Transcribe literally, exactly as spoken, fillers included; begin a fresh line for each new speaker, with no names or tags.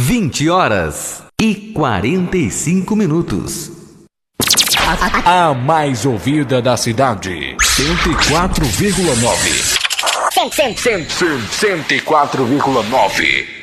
vinte horas e quarenta e cinco minutos.
A mais ouvida da cidade, cento e quatro vírgula nove. cento e quatro vírgula nove.